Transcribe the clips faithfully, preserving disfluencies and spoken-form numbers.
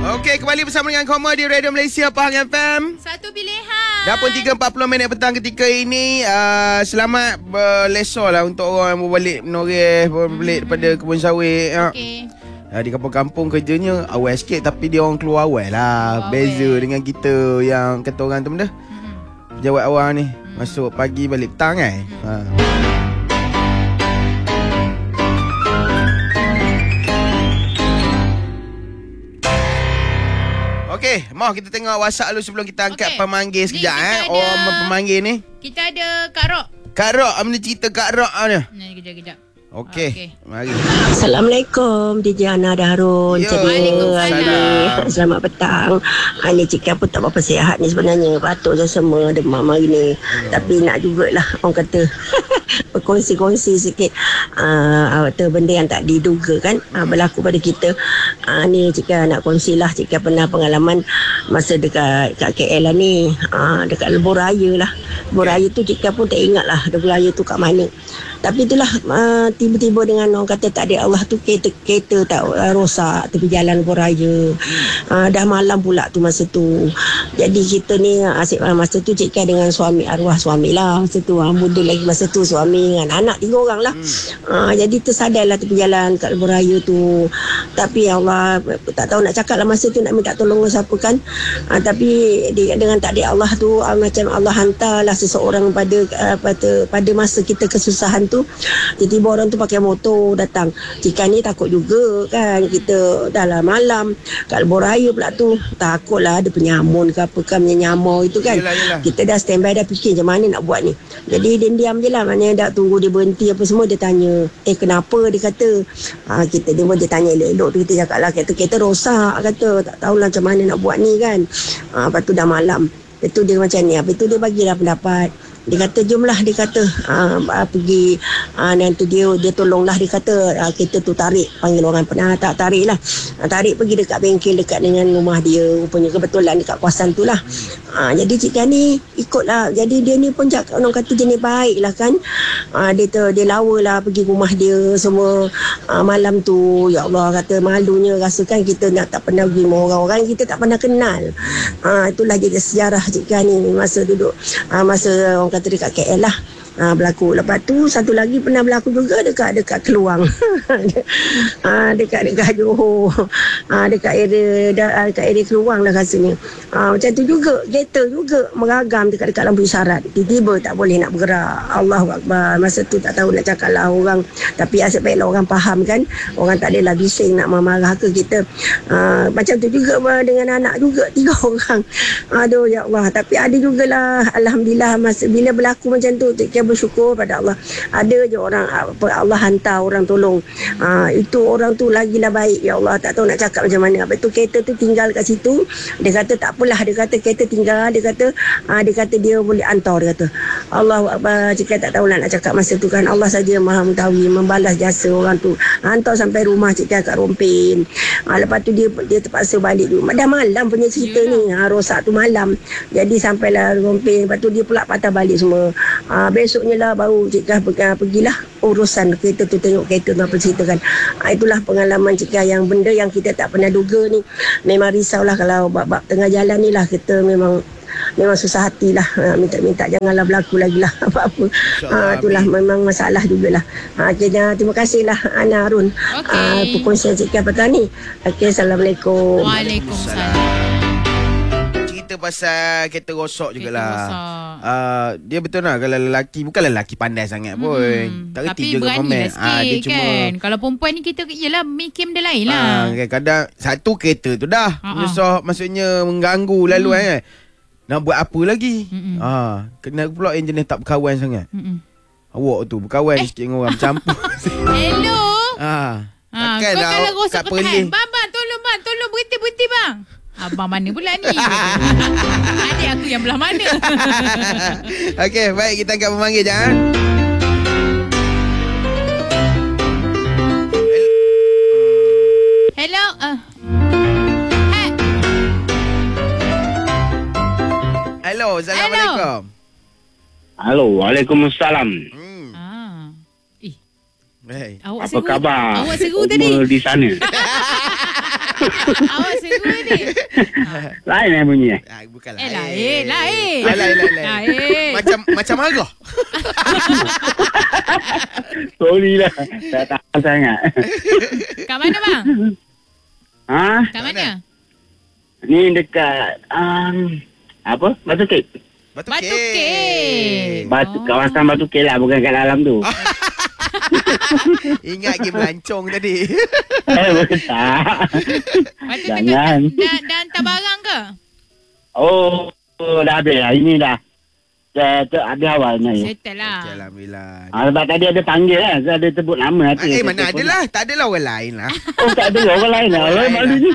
Okey, kembali bersama dengan Koma di Radio Malaysia Pahang F M. Satu pilihan. Dah pun tiga empat puluh minit petang ketika ini. uh, Selamat berlesor lah untuk orang yang berbalik menoreh, berbalik hmm. daripada kebun sawit. Okey. Uh, di kampung-kampung kerjanya awal sikit, tapi dia orang keluar awal lah. Oh, beza awal dengan kita yang kata orang tu benda. Hmm. Jawab awal ni. Hmm. Masuk pagi balik petang kan. Hmm. Ha. Okey, mau kita tengok WhatsApp dulu sebelum kita angkat okay. pemanggil sekejap eh. Ada, orang pemanggil ni. Kita ada Kak Rok. Kak Rok, apa ni cerita Kak Rok ni? Ni kejap-kejap. Okey, okay. Mari. Assalamualaikum, D J Ana Darun. Waalaikumsalam. Selamat petang. Ini cik pun tak apa sihat ni sebenarnya. Batuk je semua demam hari ni. Hmm. Tapi nak jugalah orang kata berkongsi-kongsi sikit uh, benda yang tak diduga kan uh, berlaku pada kita. Uh, ni cik nak kongsilah, cik pernah pengalaman masa dekat kat K L lah ni, uh, dekat Lebuh Raya lah. Lebuh Raya tu cik pun tak ingat lah Lebuh Raya tu kat mana. Tapi itulah uh, tiba-tiba dengan orang kata tak ada Allah tu kereta, kereta tak uh, rosak tepi jalan Lebuh Raya. Uh, dah malam pula tu masa tu. Jadi kita ni uh, asyik uh, masa tu cik dengan suami, arwah suami lah masa tu. Uh, muda lagi masa tu suami dengan anak tiga orang lah. Uh, jadi tersadarlah tepi jalan kat Lebuh Raya tu. Tapi Allah tak tahu nak cakap lah masa tu nak minta tolong siapa kan. Uh, tapi di, dengan tak ada Allah tu uh, macam Allah hantarlah seseorang pada, uh, pada pada masa kita kesusahan tu. Tiba-tiba orang tu pakai motor datang. Cika ni takut juga kan. Kita dah lah malam kat Lebuh Raya pula tu. Takutlah ada penyamun ke apa kan, nyamau itu kan. Yelah, yelah. Kita dah standby dah fikir macam mana nak buat ni. Jadi dia diam je lah. Maknanya dah tunggu dia berhenti apa semua. Dia tanya, eh kenapa dia kata. Ha, kita dia pun dia tanya elok-elok tu. Kita cakap lah kereta-kereta rosak kata. Tak tahulah macam mana nak buat ni kan. Ha, lepas tu dah malam. Lepas tu dia macam ni. Lepas tu dia bagilah pendapat. Dia kata jomlah, dia kata uh, pergi uh, nanti dia dia tolonglah, dia kata uh, kita tu tarik, panggil orang pernah tak tarik lah, uh, tarik pergi dekat bengkel dekat dengan rumah dia, rupanya kebetulan dekat kawasan tu lah. Uh, jadi cik ni ikutlah. Jadi dia ni pun cakap, orang kata jenis baik lah kan. Uh, dia tu, dia lawa lah pergi rumah dia semua. Uh, malam tu ya Allah kata malunya rasa kan kita nak tak pernah pergi rumah orang-orang kita tak pernah kenal. Uh, itulah jadi sejarah cik ni masa duduk uh, masa orang kata dekat K L lah. Ha, berlaku. Lepas tu satu lagi pernah berlaku juga dekat dekat Keluang. ha, dekat dekat Johor. Ha, dekat area dekat area Keluang lah rasanya. Ha, macam tu juga, kereta juga meragam dekat dekat lampu isyarat. Tiba-tiba tak boleh nak bergerak. Allahu Akbar. Masa tu tak tahu nak cakap lah orang, tapi asyik baiklah orang faham kan. Orang tak adalah bising nak marah ke kita. Ha, macam tu juga dengan anak juga, tiga orang. Aduh ya Allah. Tapi ada jugalah alhamdulillah masa bila berlaku macam tu kita bersyukur pada Allah. Ada je orang apa Allah hantar orang tolong. Ha, itu orang tu lagilah baik ya Allah. Tak tahu nak cakap macam mana. Lepas tu kereta tu tinggal kat situ. Dia kata tak apalah. Dia kata kereta tinggal. Dia kata ha, dia kata dia boleh hantar. Dia kata Allahu Akbar. Cik tak tahulah nak cakap masa tu kan. Allah saja maha mengetahui membalas jasa orang tu. Hantar sampai rumah cik kat Rompin. Ha, lepas tu dia dia terpaksa balik dulu. Dah malam punya cerita ni. Ha, rosak tu malam. Jadi sampailah Rompin. Lepas tu dia pula patah balik semua. Ha, besoknya lah baru cik Kah pergilah urusan kereta tu, tengok kereta tu apa cerita kan. Ha, itulah pengalaman cik Kah yang benda yang kita tak pernah duga ni. Memang risaulah kalau bab-bab tengah jalan ni lah kita memang memang susah hatilah. Ha, minta-minta janganlah berlaku lagi lah apa-apa. Ha, itulah memang masalah jugalah. Ha, okay, terima kasihlah Ana Harun. Okay. Ha, perkongsian cik Kah petang ni. Okay, Assalamualaikum. Waalaikumsalam. Pasal kereta rosak jugalah. Uh, dia betul lah kalau lelaki, bukan lelaki pandai sangat pun. Hmm. Tak Tapi berani lah sikit ah, dia cuma, kan. Kalau perempuan ni kita yelah mikir benda lain lah. Ah, kadang satu kereta tu dah menyusah, maksudnya mengganggu lalu hmm. kan. Nak buat apa lagi? Hmm. Ah, kena pula yang jenis tak berkawan sangat. Hmm. Awak tu berkawan eh. sikit dengan orang bercampur. Hello. Ah. Ha, kau lah, kalau rosak kau tahan. Bang, bang, tolong bang, tolong berhenti-berhenti bang. Abang mana pula ni? Adik aku yang belah mana? Okey, baik, kita angkat pemanggil je. Hello. Uh. Hey. Hello, Assalamualaikum. Halo, Waalaikumsalam. Hmm. Ah. Eh. Hey. Awak Apa seru? khabar? Awak seru tadi. Di sana. Awak seru ni. Lain yang bunyi eh? Ah, bukan Eh, lain. lain, lain. Ah, lain, lain, lain. Lain. Macam macam marah. Sorry lah. Tak tahan sangat. Kat mana bang? Ha? Kat mana? Ni dekat um, apa? Batu Kek. Batu Batu Kek. Kek. Batu Oh. kawasan Batu Kek lah, bukan kat dalam tu. Ingat game lancong tadi. Eh, bukan tak. Lepas tu Jangan. tengah dah, dah hantar barang ke? Oh, oh, dah habis lah. Ini dah. Dah, dah habis awalnya. Ya. Settle lah. Okey, alhamdulillah. Ah, sebab tadi ada panggil kan. Saya ada sebut nama. Ah, Hati, eh mana ada lah. Tak adalah orang lain lah. Oh, tak ada orang lain lah. Orang Orang lain malunya.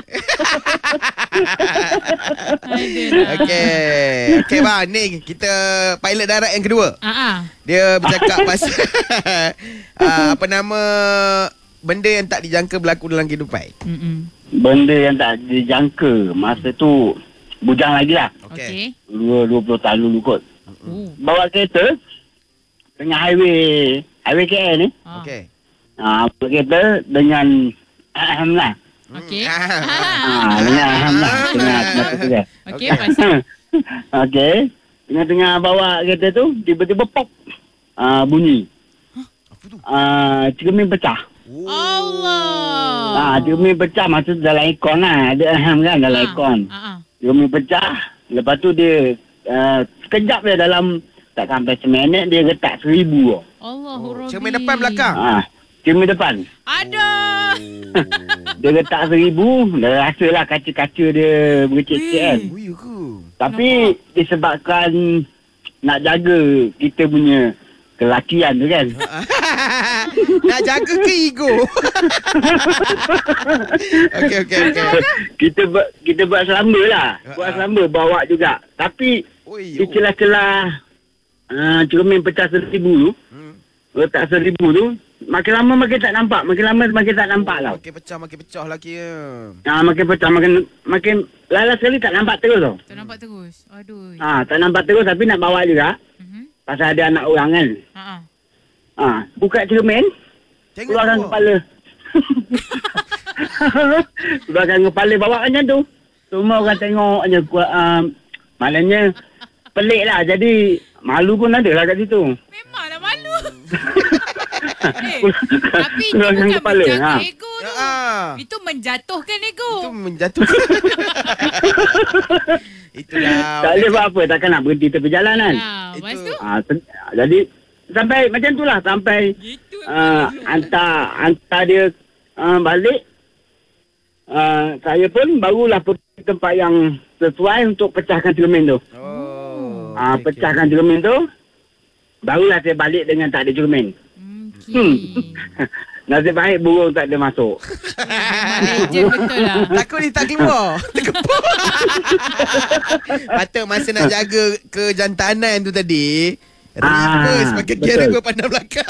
Aduh. Okey. Okey bang, ni kita pilot darat yang kedua. Ah ah. Dia bercakap pasal uh, apa nama benda yang tak dijangka berlaku dalam kehidupan. Mm-mm. Benda yang tak dijangka. Masa tu, bujang lagi lah. Okey. Okey. dua puluh tahun dulu kot. Oh. Bawa kereta tengah highway highway K L ni. Ah. Okey. Ah, bawa kereta dengan ahem lah. Okey. Ah. Ah, dengan ahem lah. Tengah tengah kereta. Okey, pasal Okey. Tengah-tengah bawa kereta tu, tiba-tiba pop. Ah, bunyi. Apa tu? Ah, cermin pecah. Oh. Allah. Ah, cermin pecah masa tu dalam aircon lah. Ada ahem kan dalam Ah. aircon. Ah ah. Cermin pecah. Lepas tu dia uh, sekejap dia dalam tak sampai seminit dia retak seribu. Allahu Oh, Rabbi. cermin depan belakang. Ah, cermin depan. Ada. Dia retak seribu, dah rasalah kaca-kaca dia bercek-cek kan. Oh, ya ke? Tapi disebabkan nak jaga kita punya kelakian tu kan. Nak jaga ke ego? Okey, okey, okey. kita buat kita buat selamba lah. Buat selamba bawa juga. Tapi Oh, di ya. celah-celah uh, cermin pecah seribu tu, Hmm. letak seribu tu, makin lama makin tak nampak. Makin lama makin tak nampak lah. Makin pecah, makin pecah lagi ya. Ah, makin pecah, makin makin lala sekali tak nampak terus tau. Tak nampak terus. Aduh. Ah, tak nampak terus tapi nak bawa juga. Mhm. Pasal ada anak orang kan. Ha ah. Ah, buka cermin, Tengok keluarkan tu. kepala. Keluarkan kepala bawa macam tu. Semua orang tengok je. Uh, maknanya pelik lah. Jadi malu pun ada lah kat situ. Memanglah malu. eh, tapi itu Keluarkan bukan kepala, menjaga ha. ego tu. Ya, ah. Itu menjatuhkan ego. Itu menjatuhkan. Itulah. Tak boleh buat apa. Takkan nak berhenti tepi jalan kan. Ha, lepas Itu- tu Ah, sen- jadi sampai macam tu lah. Sampai gitu. uh, hantar, hantar dia uh, balik. Uh, saya pun barulah pergi ke tempat yang sesuai untuk pecahkan cermin tu. Oh. Ah, okey, pecahkan cermin tu. Barulah saya balik dengan tak ada cermin. Okey. Nasib baik burung tak ada masuk. Memang legend betul lah. Takut dia tak keluar. Terkepuk. Patut masa nak jaga kejantanan tu tadi, reverse Ah, pakai betul. gear river pandang belakang.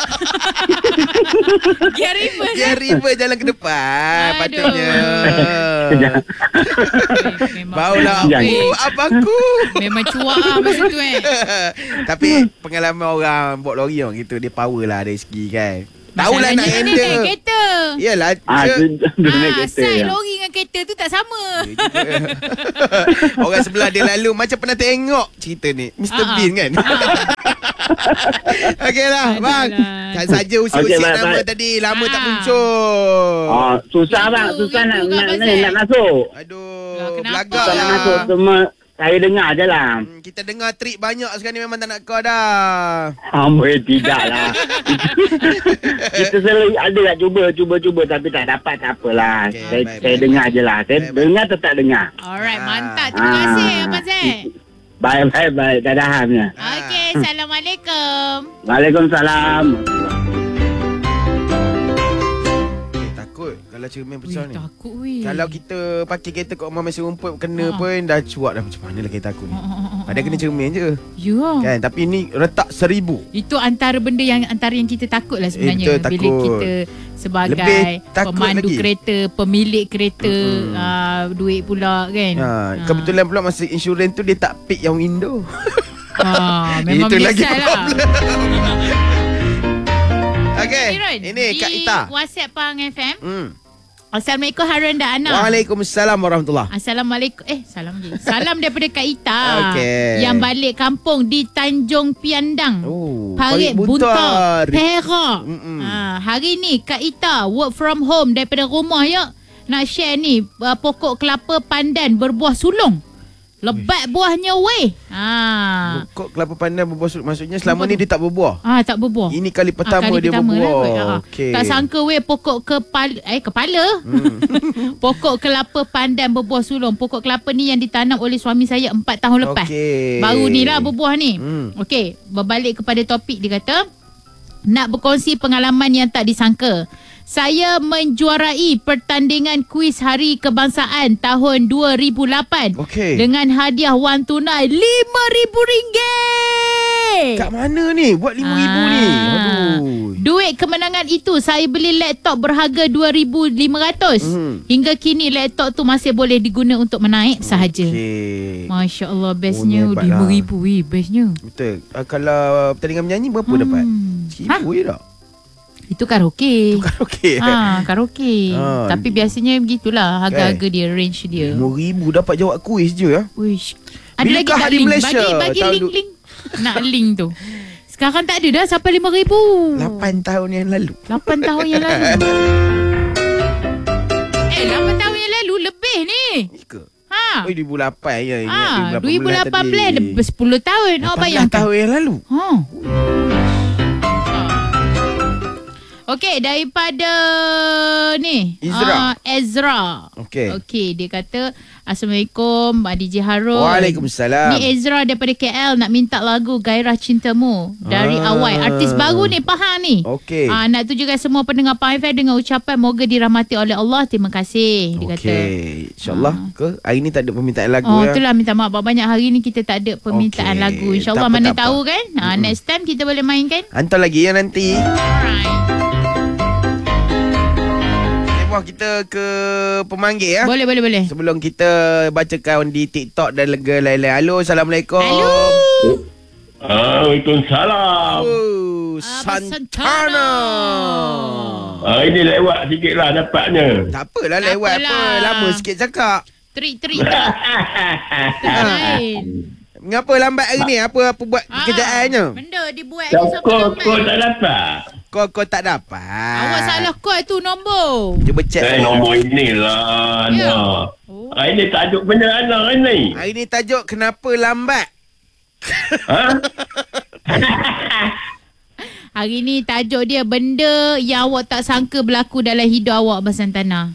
Gear reverse. Gear river jalan ke depan. Aduh. Patutnya. Jangan. Eh, memang Baulah Jangan. aku, abangku. Memang cuak lah masa tu eh. Tapi pengalaman orang bawa lori orang gitu, dia power lah dari segi kan. Tahulah nak Masalahnya dia naik handle. kereta. Yalah. Ah, je- tu tu naik Ah, kereta. side Ya. lori dengan kereta tu tak sama. Orang sebelah dia lalu macam pernah tengok cerita ni mister Ah, ah. Bean kan. Okey lah bang. Adalah. Kan saja usik-usik Okey, baik, nama baik. tadi lama tak Ah. muncul. Ah, susah Rindu, bang, susah nak rindu kat nak, Abang nak, nak masuk. Aduh, Lah, kenapa? belagak Susah nak lah. masuk semua. Saya dengar je lah. Hmm, kita dengar trik banyak sekarang ni memang tak nak kau dah. Amboi, tidak lah. Kita selalu ada nak cuba, cuba, cuba tapi tak dapat, tak apalah. Okey, saya baik, saya baik, dengar baik. je lah. Saya Baik, baik. dengar tetap dengar. Alright, Ah. mantap. Terima Ah. kasih Abang Zack. Baik, baik, baik. Dadahannya. Ah. Okey, Assalamualaikum. Waalaikumsalam. Eh, takut kalau cermin Ui, pecah ni. takut weh. Kalau kita pakai kereta kat rumah masa rumput kena Ah. pun dah cuak dah macam mana lah kereta aku ni. Ah, ah, ah, ah, Padahal kena cermin je. Ya. Kan, tapi ni retak seribu. Itu antara benda yang antara yang kita takut lah sebenarnya. Eh, betul, bila takut. kita sebagai Lebih takut pemandu lagi. kereta, pemilik kereta, Mm-mm. uh, duit pula kan. Ha, Ah. kebetulan pula masa insurans tu dia tak pick yang window. Ha, memang Itu lagi menyesal lah. Okey, Irun, ini Kak di Ita. WhatsApp Pang F M, Hmm. Assalamualaikum Harun dan Ana. Waalaikumsalam warahmatullahi. Assalamualaikum. Eh, salam je. Salam daripada Kak Ita. Okey. Yang balik kampung di Tanjung Piandang. Oh, Parit Parit Buntar. Buntar. Perak. Mm-mm. Ha, hari ni Kak Ita work from home daripada rumah ya. Nak share ni uh, pokok kelapa pandan berbuah sulung. Lebat buahnya weh. Ha. Pokok kelapa pandan berbuah sulung. Maksudnya selama ni dia tak berbuah. Ah, tak berbuah. Ini kali pertama ah, kali dia pertama berbuah. Lah, ha. Okey. Tak sangka weh pokok kepala eh kepala. Hmm. Pokok kelapa pandan berbuah sulung. Pokok kelapa ni yang ditanam oleh suami saya empat tahun lepas. Okey. Baru ni lah berbuah ni. Hmm. Okey, berbalik kepada topik, dia kata nak berkongsi pengalaman yang tak disangka. Saya menjuarai pertandingan kuis Hari Kebangsaan tahun dua ribu lapan Okey. dengan hadiah wang tunai lima ribu ringgit. Kat mana ni? Buat lima ribu Ah. ni. Aduh. Duit kemenangan itu saya beli laptop berharga dua ribu lima ratus. Hmm. Hingga kini laptop tu masih boleh diguna untuk menaik sahaja. Okey. Masya Allah, bestnya Oh, ni hebat lima lah. ribu. Weh, bestnya. Betul. Uh, kalau pertandingan menyanyi berapa Hmm. dapat? Seribu je tak? Itu karaoke. Tukar okey. Ha, karaoke. Ah. Tapi biasanya begitulah harga-harga dia, range dia. lima ribu dapat jawab kuis je ya. Wish. Ada Bilakah lagi tak Hari link? Malaysia? Bagi, bagi Tahun du- link-link. Nak link tu. Sekarang tak ada dah sampai lima ribu. lapan tahun yang lalu. lapan tahun yang lalu. Eh, lapan tahun yang lalu lebih ni. Ke? Ha. Oh, dua ribu lapan ya. ingat Ah, dua ribu lapan belas tadi. dah sepuluh tahun. Awak lapan belas bayangkan. tahun yang lalu. Ha. Okey, daripada ni Ezra. uh, Ezra. Okey. Okey, dia kata Assalamualaikum Mak D J Harun. Waalaikumsalam. Ni Ezra daripada K L nak minta lagu Gairah Cintamu dari Ah. Awai. Artis baru ni, Pahang ni. Okey. Ah, nak tujukan semua pendengar Pahang F M dengan ucapan moga dirahmati oleh Allah. Terima kasih. Dia kata. Okey. InsyaAllah ke hari ni tak ada permintaan lagu Oh, ya. itulah minta maaf banyak hari ni kita tak ada permintaan Okey. lagu. InsyaAllah Tak apa, mana tak apa. tahu kan. Ah, next time kita boleh mainkan. Hantar lagi ya nanti. Alright. Okay, kita ke pemanggil ya. Boleh, boleh, boleh. Sebelum kita bacakan di TikTok dan lega lain-lain. Halo, Assalamualaikum. Halo. Waalaikumsalam. Oh, Abang Santana. Ah, ini lewat sikit lah dapatnya. Tak apalah Tak lewat apalah. apa. Lama sikit cakap. Trik-trik tak lain. Mengapa lambat hari ni? Apa apa buat Ah, pekerjaannya? benda dibuat je sampai Kau lambat. kau tak dapat. Kau kau tak dapat. Awak salah call tu nombor. Cuba check. Eh, nombor inilah Ya. Ana. Oh. Ah, ini tajuk benda Ana ini. Hari ni tajuk kenapa lambat? Ha? Hari ni tajuk dia benda yang awak tak sangka berlaku dalam hidup awak, Abang Santana.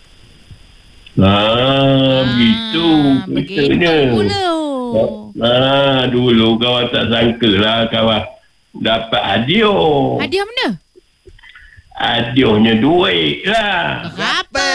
Ah, begitu. Begitu Betulnya. pula. Ah, dulu kawan tak sangka lah kawan dapat hadiah. Hadiah mana? Hadiahnya duit lah. Berapa?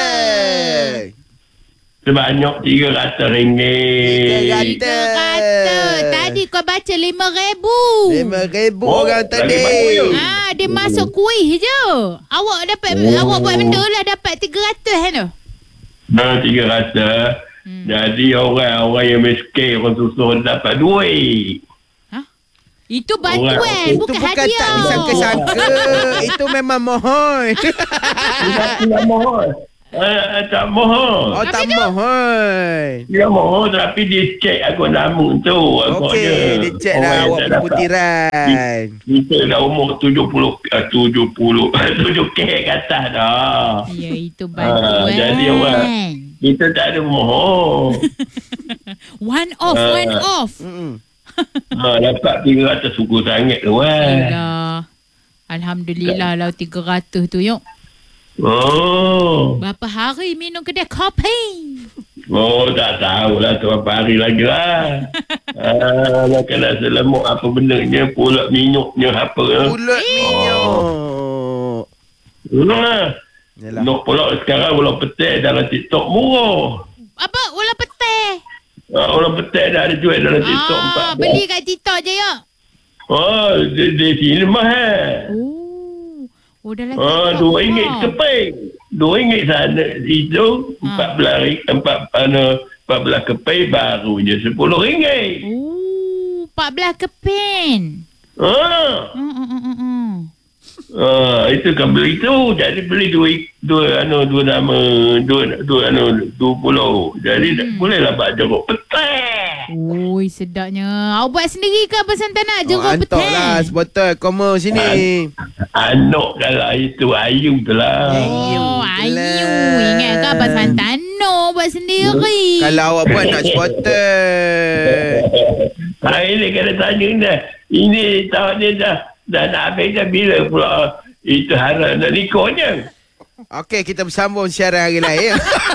Sebanyak tiga ratus ringgit. Tiga Tiga ratus. Tadi kau baca lima ribu. Lima ribu Oh, orang lagi tadi. bagus ya. Ah, dia masuk kuih je. Awak dapat Oh. awak buat benda lah dapat tiga ratus kan tu? Nah, tiga ratus. Hmm. Jadi orang-orang yang miskin, orang susah dapat duit. Itu bantuan, Orang- bukan Itu bukan hadiah. tak disangka-sangka. Itu memang mohon. Tidak tidak mohon. Eh, tak mohon. Oh, tak mohon. Dia mohon tapi dia cek aku nama tu. Okey, dia check lah awak punya putiran. Kita dah umur tujuh puluh, uh, tujuh puluh, tujuh K kata dah. Ya, itu Ah, bantuan. jadi orang kita tak ada mohon. One off, Ah. one off. Mm-mm. Ha, dapat tiga ratus syukur sangat tu kan. Alah. Alhamdulillah lah tiga ratus tu yuk. Oh. Berapa hari minum kedai kopi? Oh, tak tahulah tu berapa hari lagi lah. Ah, makan nasi lemak apa benarnya, pulak minyuknya apa. Pulut minyak. Nah, Yalah. nak pulak sekarang ulang petai dalam TikTok murah. Apa? Ulang petih. Ah, ulang petai dah ada jual dalam TikTok empat Ah, belas. beli kat TikTok je yuk. Oh, di, di sini mahal. Oh. Oh, dalam Ah, TikTok. dua ringgit murah. keping. Dua ringgit sana itu empat belas ringgit, empat mana empat belas keping barunya sepuluh ringgit. Oh, empat belas keping. Ah, Hmm, hmm, hmm, hmm. Uh, itu kan beli tu. Jadi beli dua dua anu dua nama dua dua anu dua pulau. Jadi hmm. bolehlah buat jeruk petai. Oi, sedapnya. Awak buat sendiri ke Abang Santana jeruk oh, petai? Antok lah sebotol koma sini. Anak dah itu Ayu tu lah. Oh, Ayu. Ingat ke Abang Santana buat sendiri? Kalau awak buat nak sebotol. Hari ni kena tanya dah. Ini tahun ni dah dah nak habis dah bila pula itu harap nak nikahnya. Okey, kita bersambung siaran hari lain.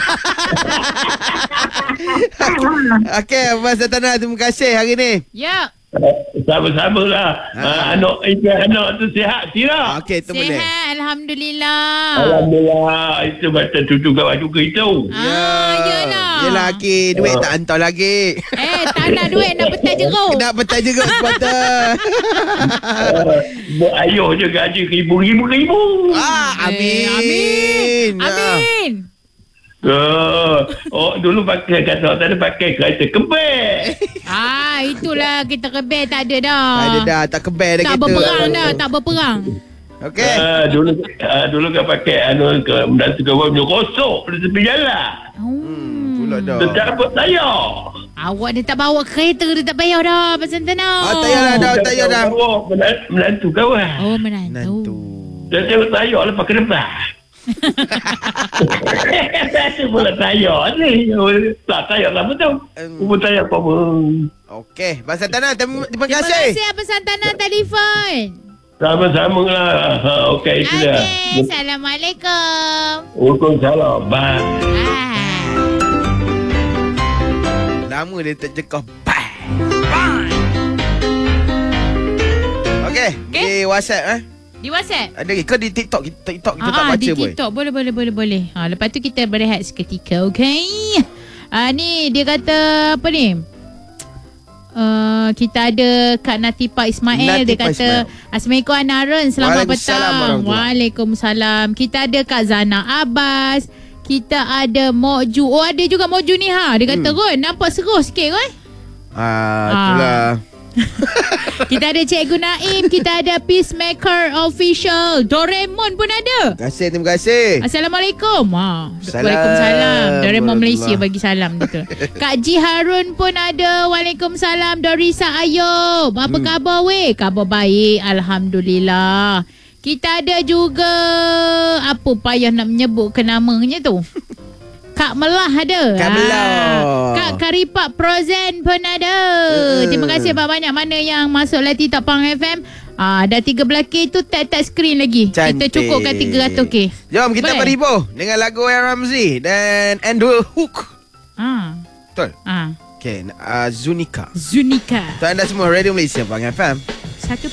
Okey, Abang Santana, terima kasih hari ni. Ya. Sama-sama lah. Ha. Uh, anak itu anak tu sihat tidak? Okey, tu boleh. Sihat, Alhamdulillah. Alhamdulillah. Itu macam tutu kawan juga itu. Ah, yelah. Yelah, Aki. Duit tak hantar lagi. Eh, tak nak duit, nak petai jeruk. Nak petai jeruk sebotol. Buat ayuh je gaji ribu-ribu-ribu. Ah, amin. Eh, amin. Ah. Amin. Oh, oh dulu pakai kata tadi pakai kereta kebek. Ah, itulah kita kebel tak ada dah. Tak ada dah, tak kebel dah Tak kita. berperang dah, tak berperang. Okey. Ah, dulu ah, dulu kan pakai anu ke menantu kawan nyokosok di tepi jalan. Hmm, pula dah. Tercabut tayar. Awak ni tak bawa kereta, dia tak payah dah Pasal Tanah. Ah, tak payah dah, dah, tak payah dah. Menantu kawan. Oh, menantu. Nantu. Dia tengok tayar lepas ke depan. Itu pula tayar ni. Tak tayar lah betul. Umur tayar apa pun. Okey, Abang Santana, terima, terima Terima kasih. kasih Abang Santana telefon. Sama-sama lah. Ha, okey, itu dah. Okey, Assalamualaikum. Waalaikumsalam. Bye. Ah. Lama dia tak jekah. Bye. Bye. Okey, Okey. di WhatsApp eh. Di WhatsApp? Ada lagi ke di TikTok? TikTok kita Ah, tak baca di boy. TikTok boleh boleh boleh boleh. Ha, lepas tu kita berehat seketika, okey? Ah, ni dia kata apa ni? Uh, kita ada Kak Natipa Ismail. Dia Natipa kata Ismail. Assalamualaikum Anaran. Selamat Waalaikumsalam petang. warahmatullahi. Waalaikumsalam. Kita ada Kak Zana Abbas. Kita ada Mokju. Oh, ada juga Mokju ni ha. Dia kata, hmm. Ron, nampak seru sikit Ron. Ah, itulah. Kita ada Cikgu Naim. Kita ada Peacemaker Official. Doraemon pun ada. Terima kasih, terima kasih. Assalamualaikum. Ha. Salam. Waalaikumsalam. Doraemon Malaysia Warahmatullah. bagi salam betul. Kak Ji Harun pun ada. Waalaikumsalam. Dorisa Ayub. Apa hmm. khabar weh? Khabar baik. Alhamdulillah. Kita ada juga apa payah nak menyebut ke namanya tu. Kak Melah ada. Kak Melah. Ah. Kak Karipak Prozen pun ada. Uh. Terima kasih banyak-banyak mana yang masuk Lati Top Pang F M. Ah, dah tiga belas K tu tap-tap screen lagi. Cantik. Kita cukupkan tiga ratus K. Jom kita Boleh? berhibur dengan lagu Aaron Ramsey dan Andrew Hook. Ah. Betul? Ah. Okay, uh, Zunika. Zunika. Untuk anda semua, Radio Malaysia Pang F M. Satu